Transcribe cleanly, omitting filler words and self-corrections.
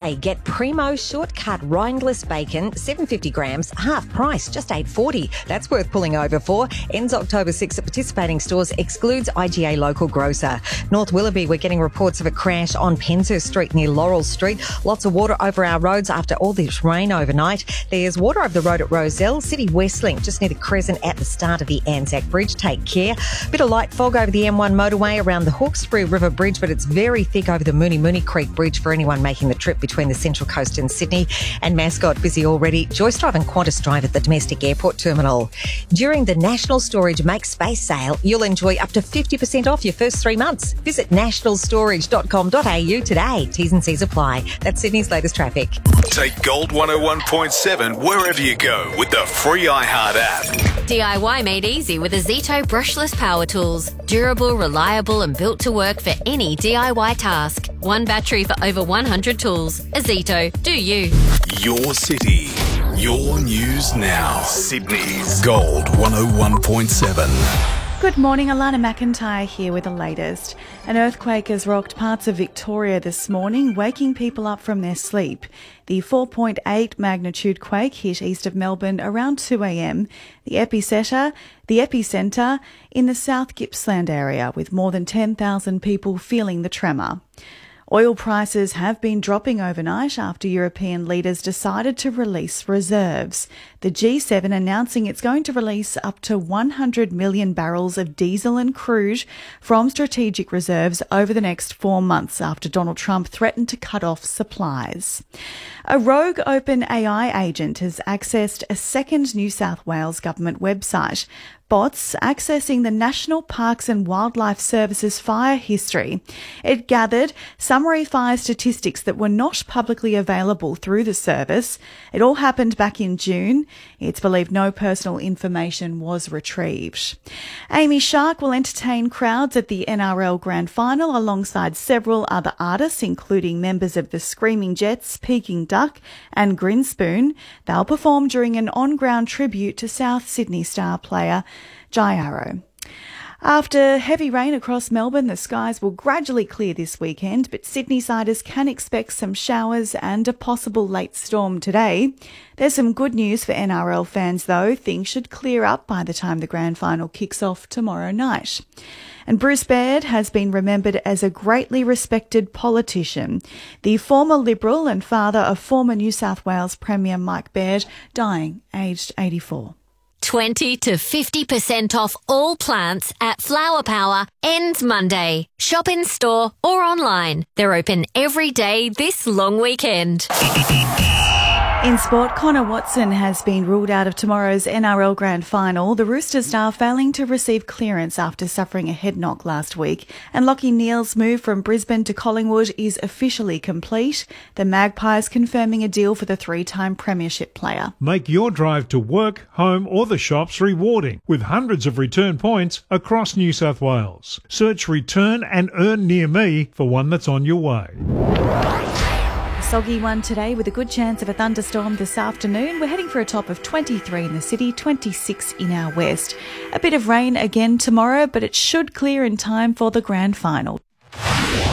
today. Get Primo shortcut ringless bacon, 750 grams, half price, just $8.40. That's worth pulling over for. Ends October 6 at participating stores, excludes IGA local grocer. North Willoughby, we're getting reports of a crash on Penshurst Street near Laurel Street. Lots of water over our roads after all this rain overnight. There's water over the road at Rozelle. City Westlink, just near the Crescent at the start of the Anzac Bridge. Take care. Bit of light fog over the M1 motorway around the Hawkesbury River Bridge, but it's very thick over the Mooney Creek Bridge for anyone making the trip between the Central Coast and Sydney. And Mascot busy already. Joyce Drive and Qantas Drive at the domestic airport terminal. During the National Storage Make Space sale, you'll enjoy up to 50% off your first 3 months. Visit nationalstorage.com.au today. T's and C's apply. That's Sydney's latest traffic. Take Gold 101.7 wherever you go with the free iHeart app. DIY made easy with a Zito brushless power tools. Durable, reliable and built to work for any DIY task. One battery for over 100 tools. A Zito. Do you. Your city. Your news now. Sydney's Gold 101.7. Good morning, Alana McIntyre here with the latest. An earthquake has rocked parts of Victoria this morning, waking people up from their sleep. The 4.8 magnitude quake hit east of Melbourne around 2 a.m. The epicentre in the South Gippsland area, with more than 10,000 people feeling the tremor. Oil prices have been dropping overnight after European leaders decided to release reserves. The G7 announcing it's going to release up to 100 million barrels of diesel and crude from strategic reserves over the next 4 months after Donald Trump threatened to cut off supplies. A rogue OpenAI agent has accessed a second New South Wales government website. Bots accessing the National Parks and Wildlife Service's fire history. It gathered summary fire statistics that were not publicly available through the service. It all happened back in June. It's believed no personal information was retrieved. Amy Shark will entertain crowds at the NRL Grand Final alongside several other artists, including members of the Screaming Jets, Peking Duck and Grinspoon. They'll perform during an on-ground tribute to South Sydney star player Jai Arrow. After heavy rain across Melbourne, the skies will gradually clear this weekend, but Sydney-siders can expect some showers and a possible late storm today. There's some good news for NRL fans, though. Things should clear up by the time the grand final kicks off tomorrow night. And Bruce Baird has been remembered as a greatly respected politician. The former Liberal and father of former New South Wales Premier Mike Baird, dying aged 84. 20 to 50% off all plants at Flower Power ends Monday. Shop in store or online. They're open every day this long weekend. In sport, Connor Watson has been ruled out of tomorrow's NRL Grand Final. The Roosters are failing to receive clearance after suffering a head knock last week. And Lachie Neale's move from Brisbane to Collingwood is officially complete. The Magpies confirming a deal for the 3-time premiership player. Make your drive to work, home or the shops rewarding with hundreds of return points across New South Wales. Search Return and Earn Near Me for one that's on your way. Soggy one today with a good chance of a thunderstorm this afternoon. We're heading for a top of 23 in the city, 26 in our west. A bit of rain again tomorrow, but it should clear in time for the grand final.